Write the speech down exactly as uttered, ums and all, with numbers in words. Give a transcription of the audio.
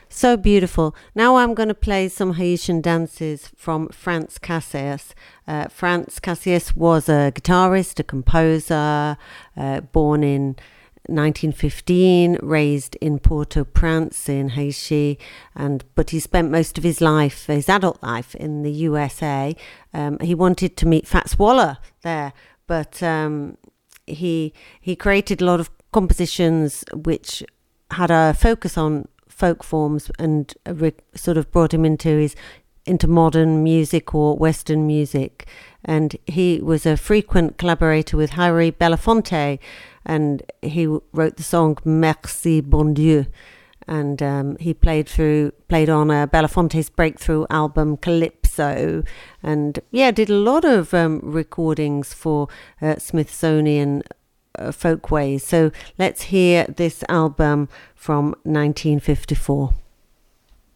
So beautiful. Now I'm going to play some Haitian dances from Franz Cassius. Uh, Franz Cassius was a guitarist, a composer, uh, born in nineteen fifteen, raised in Port-au-Prince in Haiti, and but he spent most of his life, his adult life, in the U S A. Um, he wanted to meet Fats Waller there, but um, he he created a lot of compositions which had a focus on folk forms and re- sort of brought him into his into modern music or Western music. And he was a frequent collaborator with Harry Belafonte, and he wrote the song Merci Bon Dieu, and um, he played through played on uh, Belafonte's breakthrough album Calypso, and yeah, did a lot of um, recordings for uh, Smithsonian uh, Folkways. So let's hear this album from nineteen fifty-four.